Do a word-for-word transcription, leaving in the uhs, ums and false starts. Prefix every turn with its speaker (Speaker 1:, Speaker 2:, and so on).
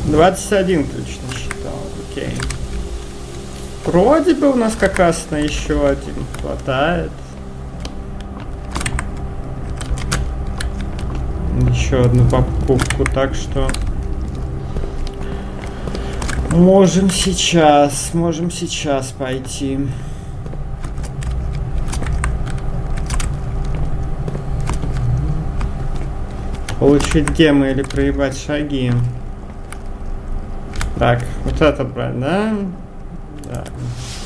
Speaker 1: двадцать один ключ насчитал, окей. Вроде бы у нас как раз на еще один хватает. Еще одну покупку, так что можем сейчас, можем сейчас пойти. Получить гемы или проебать шаги. Так, вот это брать, да? Да.